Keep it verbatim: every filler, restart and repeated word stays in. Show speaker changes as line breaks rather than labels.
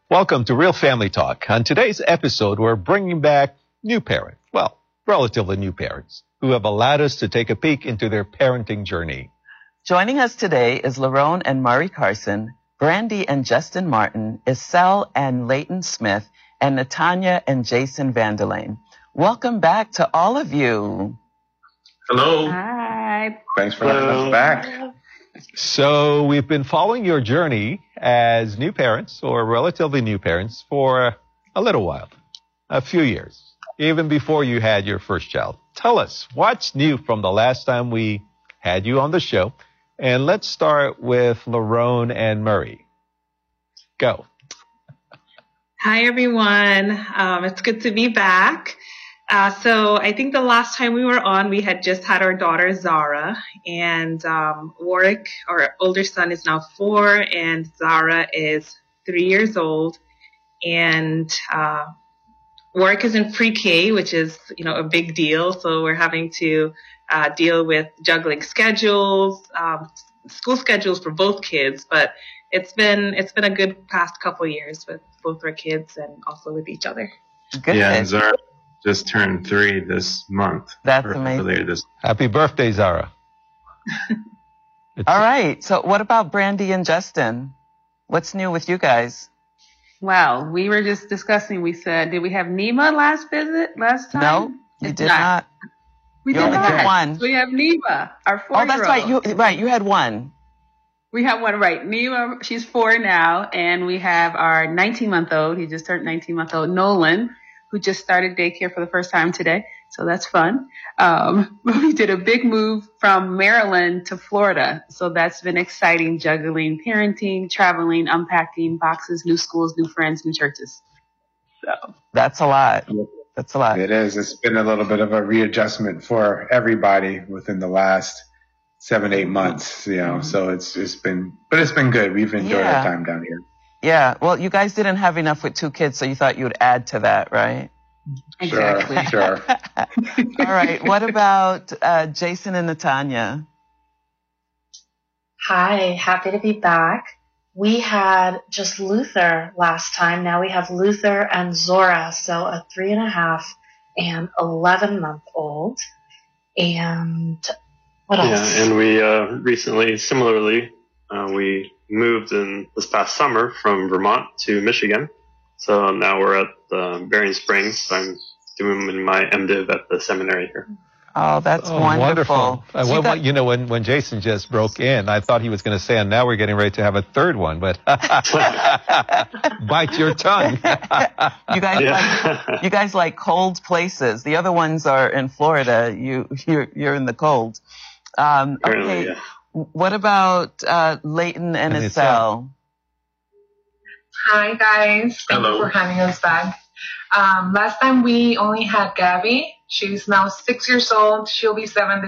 Welcome to Real Family Talk. On today's episode, we're bringing back new parents, well, relatively new parents, who have allowed us to take a peek into their parenting journey.
Joining us today is Lerone and Murray Carson, Brandy and Justin Martin, Estelle and Leighton Smith, and Natanya and Jason Vanderlane. Welcome back to all of you.
Hello.
Hi.
Thanks for having us back.
So we've been following your journey as new parents or relatively new parents for a little while, a few years, even before you had your first child. Tell us what's new from the last time we had you on the show. And let's start with Lerone and Murray. Go.
Hi, everyone. Um, it's good to be back. Uh, so I think the last time we were on, we had just had our daughter, Zara, and um, Warwick, our older son, is now four, and Zara is three years old. And uh, Warwick is in pre-K, which is, you know, a big deal. So we're having to uh, deal with juggling schedules, um, school schedules for both kids. But it's been it's been a good past couple of years with both our kids and also with each other.
Good.
Yeah, and Zara just turned three this month.
That's amazing.
This.
Happy birthday, Zara.
All right. So what about Brandy and Justin? What's new with you guys?
Well, we were just discussing, we said, did we have Nima last visit, last time?
No, you did not. not.
We
you
did
only
not.
had one.
We have Nima, our four-year-old.
Oh, that's right. You, right, you had one.
We have one, right. Nima, she's four now, and we have our nineteen-month-old, he just turned nineteen-month-old, Nolan, who just started daycare for the first time today. So that's fun. Um, we did a big move from Maryland to Florida. So that's been exciting, juggling, parenting, traveling, unpacking, boxes, new schools, new friends, new churches. So
that's a lot. That's a lot.
It is. It's been a little bit of a readjustment for everybody within the last seven, eight months, you know, mm-hmm. so it's, it's been, but it's been good. We've enjoyed
yeah.
our time down here.
Yeah. Well, you guys didn't have enough with two kids, so you thought you would add to that, right?
Exactly.
Sure, sure.
All right. What about uh, Jason and Natanya?
Hi. Happy to be back. We had just Luther last time. Now we have Luther and Zora, so a three and a half and eleven month old. And what else?
Yeah, and we uh, recently, similarly, uh, we moved in this past summer from Vermont to Michigan. So now we're at uh, Bering Springs. I'm doing my MDiv at the seminary here.
Oh, that's
oh,
wonderful.
wonderful.
So
uh, well,
got-
you know, when, when Jason just broke in, I thought he was going to say, and now we're getting ready to have a third one, but bite your tongue.
you guys
Yeah.
like you guys like cold places. The other ones are in Florida. You you're, you're in the cold. Um,
Apparently,
okay.
yeah.
What about uh, Leighton and,
And
Estelle?
Hi, guys. Thank
Hello.
you for having us back. Um, last time we only had Gabby. She's now six years old. She'll be seven